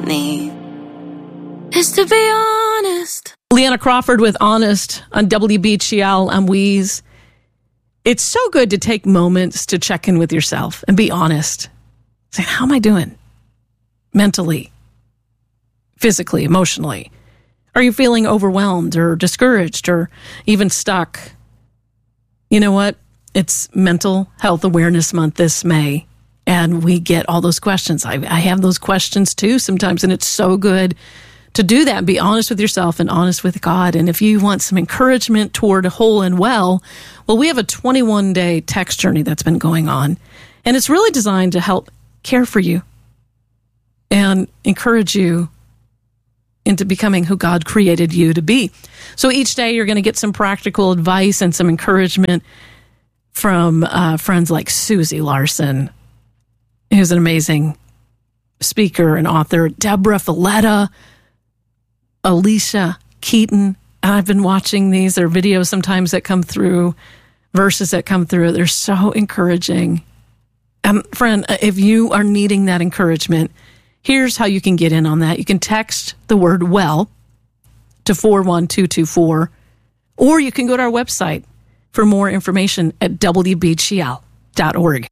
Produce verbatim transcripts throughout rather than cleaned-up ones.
need is to be honest. Leanna Crawford with Honest on W B G L. I'm Wheeze. It's so good to take moments to check in with yourself and be honest. Say, how am I doing? Mentally, physically, emotionally. Are you feeling overwhelmed or discouraged or even stuck? You know what? It's Mental Health Awareness Month this May, and we get all those questions. I, I have those questions too sometimes, and it's so good to do that and be honest with yourself and honest with God. And if you want some encouragement toward whole and well, well, we have a twenty-one day text journey that's been going on, and it's really designed to help care for you and encourage you into becoming who God created you to be. So each day you're going to get some practical advice and some encouragement from uh, friends like Susie Larson, who's an amazing speaker and author, Deborah Filletta, Alicia Keaton. I've been watching these. There are videos sometimes that come through, verses that come through. They're so encouraging. Um, friend, if you are needing that encouragement, here's how you can get in on that. You can text the word WELL to four one two two four, or you can go to our website for more information at W B G L dot org.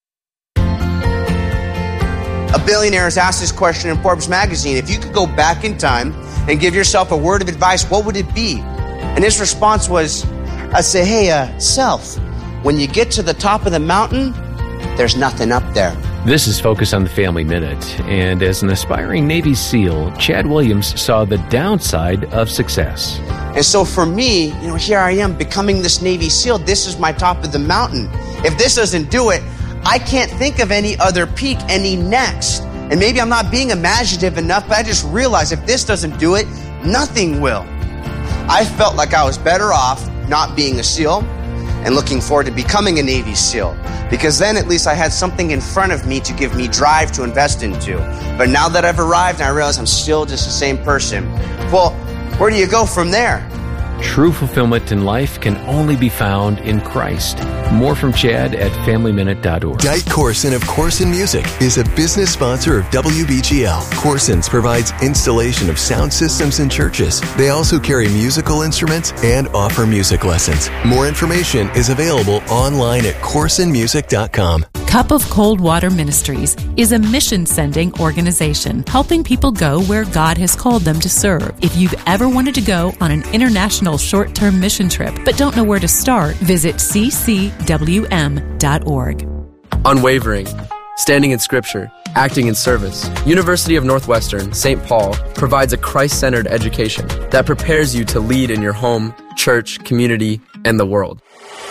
A billionaire has asked this question in Forbes magazine. If you could go back in time and give yourself a word of advice, what would it be? And his response was, I'd say, hey, uh, self, when you get to the top of the mountain, there's nothing up there. This is Focus on the Family Minute, and as an aspiring Navy SEAL, Chad Williams saw the downside of success. And so for me, you know, here I am becoming this Navy SEAL. This is my top of the mountain. If this doesn't do it, I can't think of any other peak, any next. And maybe I'm not being imaginative enough, but I just realized if this doesn't do it, nothing will. I felt like I was better off not being a SEAL and looking forward to becoming a Navy SEAL, because then at least I had something in front of me to give me drive to invest into. But now that I've arrived and I realize I'm still just the same person, well, where do you go from there? True fulfillment in life can only be found in Christ. More from Chad at family minute dot org. Dite Corson of Corson Music is a business sponsor of W B G L. Corson's provides installation of sound systems in churches. They also carry musical instruments and offer music lessons. More information is available online at corson music dot com. Cup of Cold Water Ministries is a mission-sending organization helping people go where God has called them to serve. If you've ever wanted to go on an international short-term mission trip but don't know where to start, visit c c w m dot org. Unwavering, standing in Scripture, acting in service. University of Northwestern, Saint Paul provides a Christ-centered education that prepares you to lead in your home, church, community, and the world.